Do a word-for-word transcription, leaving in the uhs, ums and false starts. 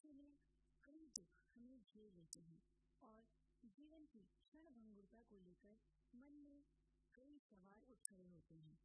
ऐसे में कई दुख हमें घेर लेते हैं और जीवन की क्षण भंगुरता को लेकर मन में कई सवाल उठ खड़े होते हैं।